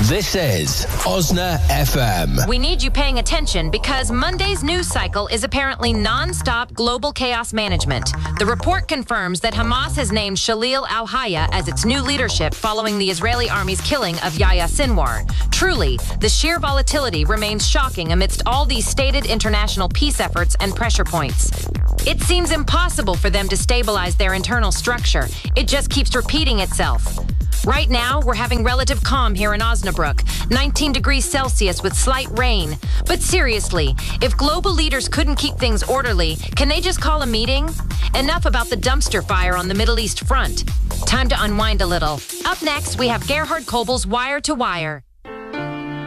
This is Osna FM. We need you paying attention because Monday's news cycle is apparently non-stop global chaos management. The report confirms that Hamas has named Shalil al-Haya as its new leadership following the Israeli army's killing of Yahya Sinwar. Truly, the sheer volatility remains shocking amidst all these stated international peace efforts and pressure points. It seems impossible for them to stabilize their internal structure. It just keeps repeating itself. Right now, we're having relative calm here in Osnabrück, 19 degrees Celsius with slight rain. But seriously, if global leaders couldn't keep things orderly, can they just call a meeting? Enough about the dumpster fire on the Middle East front. Time to unwind a little. Up next, we have Gerhard Kobel's Wire to Wire.